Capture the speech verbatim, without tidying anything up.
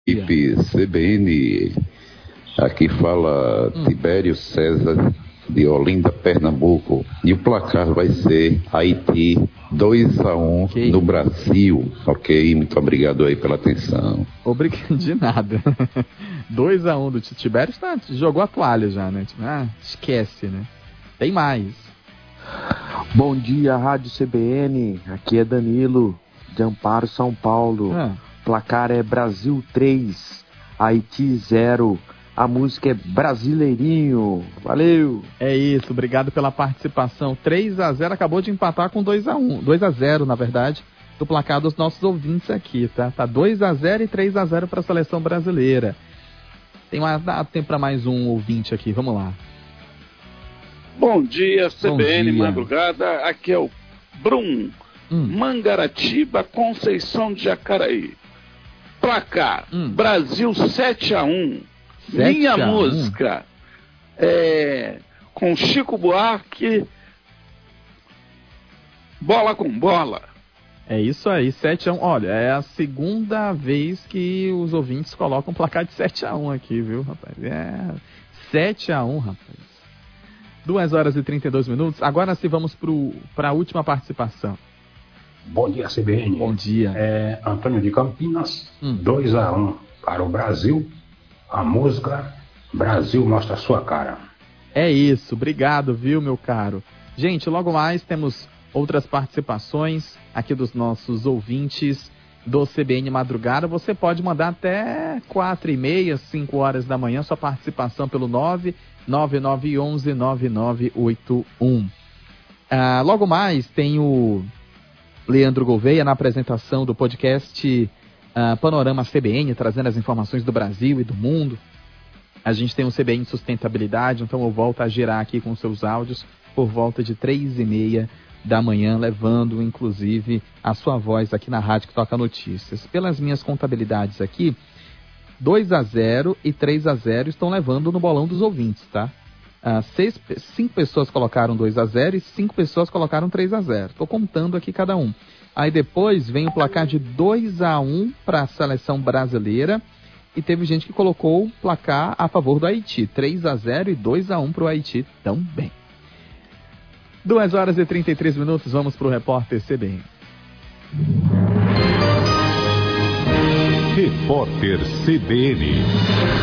equipe C B N, aqui fala hum. Tibério César de Olinda, Pernambuco, e o placar vai ser Haiti dois a um okay. no Brasil, ok? Muito obrigado aí pela atenção. Obrigado de nada. dois a um do Tibério, tá, jogou a toalha já, né? Ah, esquece, né? Tem mais. Bom dia, Rádio C B N, aqui é Danilo, de Amparo, São Paulo. Ah. Placar é Brasil três, Haiti zero. A música é Brasileirinho. Valeu! É isso, obrigado pela participação. três a zero, acabou de empatar com dois a um. dois a zero, na verdade, do placar dos nossos ouvintes aqui, tá? Tá dois a zero e três a zero para a seleção brasileira. Tem mais, dá tempo para mais um ouvinte aqui, vamos lá. Bom dia, C B N Bom dia. Madrugada. Aqui é o Brum, hum. Mangaratiba, Conceição de Jacaraí. Placar, hum. Brasil sete a um. Minha música é com Chico Buarque, Bola com Bola. É isso aí, sete a um. Olha, é a segunda vez que os ouvintes colocam um placar de sete a um aqui, viu, rapaz? É sete a um, rapaz. duas horas e trinta e dois minutos. Agora sim vamos para a última participação. Bom dia, C B N. Bom dia. É Antônio de Campinas, hum. dois a um para o Brasil. A música Brasil Mostra Sua Cara. É isso, obrigado, viu, meu caro? Gente, logo mais temos outras participações aqui dos nossos ouvintes do C B N Madrugada. Você pode mandar até quatro e meia, cinco horas da manhã, sua participação pelo nove nove nove um um nove nove oito um. Ah, logo mais tem o Leandro Gouveia na apresentação do podcast Uh, Panorama C B N, trazendo as informações do Brasil e do mundo. A gente tem um C B N Sustentabilidade, então eu volto a girar aqui com seus áudios por volta de três e meia da manhã, levando inclusive a sua voz aqui na rádio que toca notícias. Pelas minhas contabilidades aqui, dois a zero e três a zero estão levando no bolão dos ouvintes, tá? Uh, seis, cinco pessoas colocaram dois a zero e cinco pessoas colocaram três a zero. Estou contando aqui cada um. Aí depois vem o placar de dois a um para a seleção brasileira. E teve gente que colocou o placar a favor do Haiti. três a zero e dois a um para o Haiti também. duas horas e trinta e três minutos, vamos para o repórter C B N. Repórter C B N.